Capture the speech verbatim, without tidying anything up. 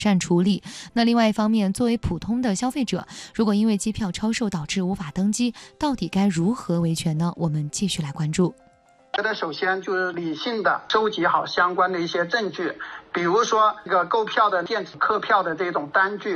善处理。那另外一方面，作为普通的消费者，如果因为机票超售导致无法登机，到底该如何维权呢？我们继续来关注。 觉得首先就是理性的收集好相关的一些证据，比如说这个购票的电子客票的这种单据。